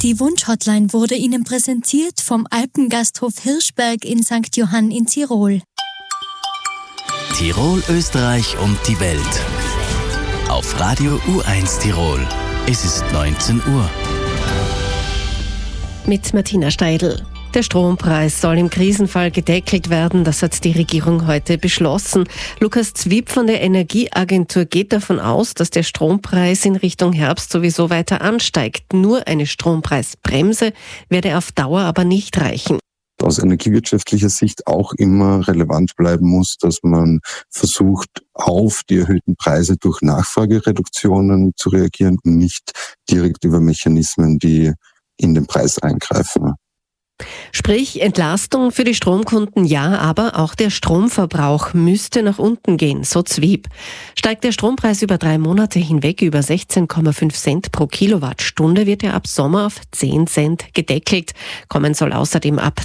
Die Wunschhotline wurde Ihnen präsentiert vom Alpengasthof Hirschberg in St. Johann in Tirol. Tirol, Österreich und die Welt. Auf Radio U1 Tirol. Es ist 19 Uhr. Mit Martina Steidl. Der Strompreis soll im Krisenfall gedeckelt werden, das hat die Regierung heute beschlossen. Lukas Zwieb von der Energieagentur geht davon aus, dass der Strompreis in Richtung Herbst sowieso weiter ansteigt. Nur eine Strompreisbremse werde auf Dauer aber nicht reichen. Aus energiewirtschaftlicher Sicht auch immer relevant bleiben muss, dass man versucht, auf die erhöhten Preise durch Nachfragereduktionen zu reagieren und nicht direkt über Mechanismen, die in den Preis eingreifen. Sprich, Entlastung für die Stromkunden ja, aber auch der Stromverbrauch müsste nach unten gehen, so Zwieb. Steigt der Strompreis über 3 Monate hinweg über 16,5 Cent pro Kilowattstunde, wird er ab Sommer auf 10 Cent gedeckelt. Kommen soll außerdem ab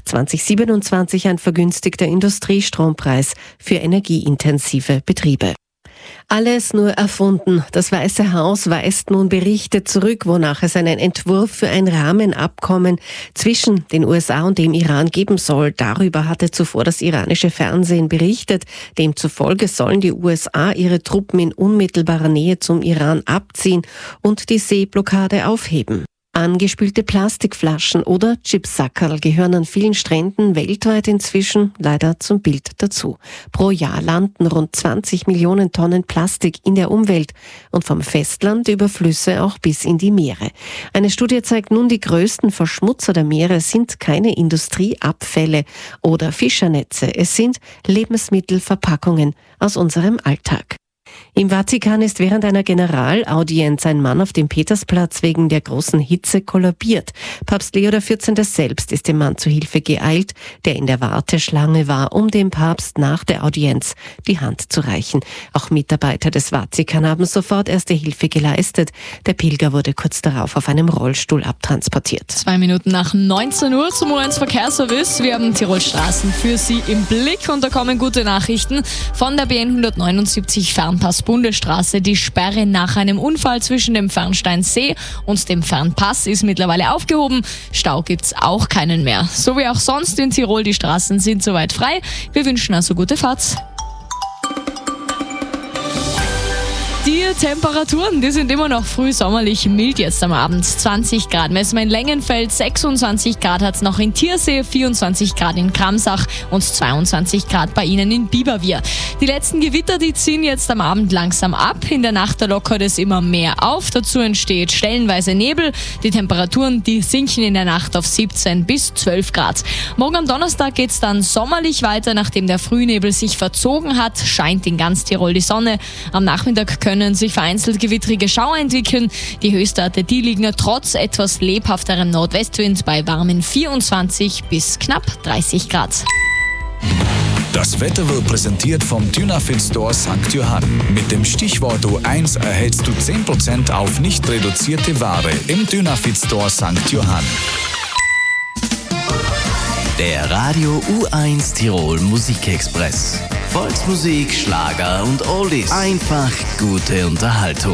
2027 ein vergünstigter Industriestrompreis für energieintensive Betriebe. Alles nur erfunden. Das Weiße Haus weist nun Berichte zurück, wonach es einen Entwurf für ein Rahmenabkommen zwischen den USA und dem Iran geben soll. Darüber hatte zuvor das iranische Fernsehen berichtet. Demzufolge sollen die USA ihre Truppen in unmittelbarer Nähe zum Iran abziehen und die Seeblockade aufheben. Angespülte Plastikflaschen oder Chipsackerl gehören an vielen Stränden weltweit inzwischen leider zum Bild dazu. Pro Jahr landen rund 20 Millionen Tonnen Plastik in der Umwelt und vom Festland über Flüsse auch bis in die Meere. Eine Studie zeigt nun, die größten Verschmutzer der Meere sind keine Industrieabfälle oder Fischernetze, es sind Lebensmittelverpackungen aus unserem Alltag. Im Vatikan ist während einer Generalaudienz ein Mann auf dem Petersplatz wegen der großen Hitze kollabiert. Papst Leo XIV. Selbst ist dem Mann zu Hilfe geeilt, der in der Warteschlange war, um dem Papst nach der Audienz die Hand zu reichen. Auch Mitarbeiter des Vatikan haben sofort erste Hilfe geleistet. Der Pilger wurde kurz darauf auf einem Rollstuhl abtransportiert. 2 Minuten nach 19 Uhr zum U1 Verkehrsservice. Wir haben Tirol Straßen für Sie im Blick und da kommen gute Nachrichten von der BN 179 Fernpass Bundesstraße. Die Sperre nach einem Unfall zwischen dem Fernsteinsee und dem Fernpass ist mittlerweile aufgehoben. Stau gibt's auch keinen mehr. So wie auch sonst in Tirol, die Straßen sind soweit frei. Wir wünschen also gute Fahrt. Die Temperaturen, die sind immer noch früh sommerlich mild jetzt am Abend. 20 Grad messen wir in Längenfeld, 26 Grad hat es noch in Tiersee, 24 Grad in Kramsach und 22 Grad bei Ihnen in Biberwier. Die letzten Gewitter, die ziehen jetzt am Abend langsam ab. In der Nacht da lockert es immer mehr auf. Dazu entsteht stellenweise Nebel. Die Temperaturen, die sinken in der Nacht auf 17 bis 12 Grad. Morgen am Donnerstag geht es dann sommerlich weiter. Nachdem der Frühnebel sich verzogen hat, scheint in ganz Tirol die Sonne. Am Nachmittag können sich vereinzelt gewittrige Schauer entwickeln. Die Höchstwerte, die liegen trotz etwas lebhafterem Nordwestwind bei warmen 24 bis knapp 30 Grad. Das Wetter wird präsentiert vom Dynafit Store St. Johann. Mit dem Stichwort U1 erhältst du 10% auf nicht reduzierte Ware im Dynafit Store St. Johann. Der Radio U1 Tirol Musikexpress. Volksmusik, Schlager und Oldies. Einfach gute Unterhaltung.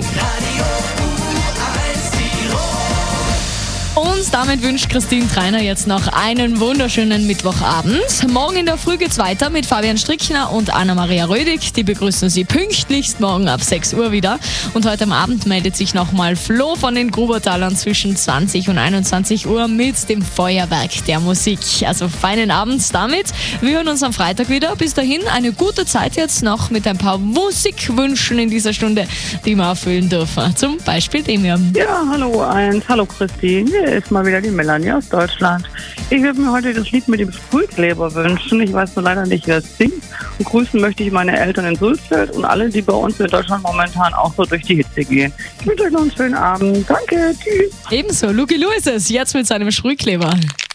Und damit wünscht Christine Treiner jetzt noch einen wunderschönen Mittwochabend. Morgen in der Früh geht's weiter mit Fabian Strickner und Anna-Maria Rödig. Die begrüßen Sie pünktlichst morgen ab 6 Uhr wieder. Und heute am Abend meldet sich nochmal Flo von den Grubertalern zwischen 20 und 21 Uhr mit dem Feuerwerk der Musik. Also feinen Abend damit. Wir hören uns am Freitag wieder. Bis dahin eine gute Zeit jetzt noch mit ein paar Musikwünschen in dieser Stunde, die wir erfüllen dürfen. Zum Beispiel dem hier. Ja, hallo eins. Hallo Christine. Hier ist mal wieder die Melanie aus Deutschland. Ich würde mir heute das Lied mit dem Sprühkleber wünschen. Ich weiß nur leider nicht, wer es singt. Und grüßen möchte ich meine Eltern in Sulzfeld und alle, die bei uns in Deutschland momentan auch so durch die Hitze gehen. Ich wünsche euch noch einen schönen Abend. Danke, tschüss. Ebenso, Lucky Lou ist es, jetzt mit seinem Sprühkleber.